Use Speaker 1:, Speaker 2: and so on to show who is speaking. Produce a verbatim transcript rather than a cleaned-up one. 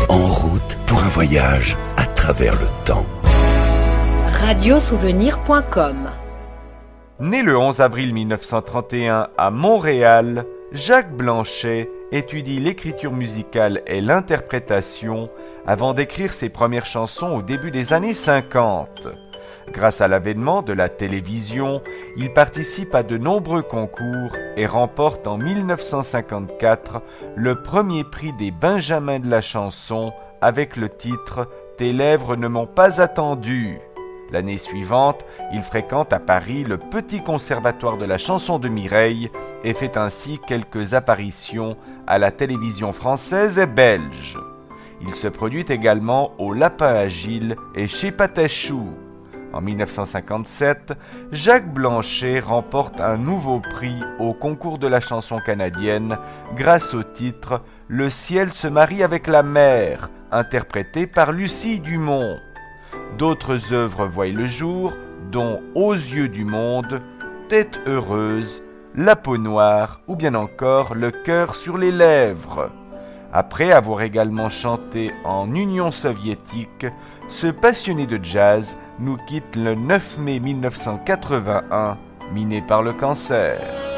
Speaker 1: En route pour un voyage à travers le temps.
Speaker 2: radiosouvenir point com.
Speaker 3: Né le onze avril mille neuf cent trente et un à Montréal, Jacques Blanchet étudie l'écriture musicale et l'interprétation avant d'écrire ses premières chansons au début des années cinquante. Grâce à l'avènement de la télévision, il participe à de nombreux concours et remporte en mille neuf cent cinquante-quatre le premier prix des Benjamins de la chanson avec le titre « Tes lèvres ne m'ont pas attendu ». L'année suivante, il fréquente à Paris le Petit Conservatoire de la chanson de Mireille et fait ainsi quelques apparitions à la télévision française et belge. Il se produit également au Lapin Agile et chez Patachou. En mille neuf cent cinquante-sept, Jacques Blanchet remporte un nouveau prix au concours de la chanson canadienne grâce au titre « Le ciel se marie avec la mer » interprété par Lucie Dumont. D'autres œuvres voient le jour, dont « Aux yeux du monde »,« Tête heureuse »,« La peau noire » ou bien encore « Le cœur sur les lèvres ». Après avoir également chanté en Union soviétique, ce passionné de jazz nous quitte le neuf mai mille neuf cent quatre-vingt-un, miné par le cancer.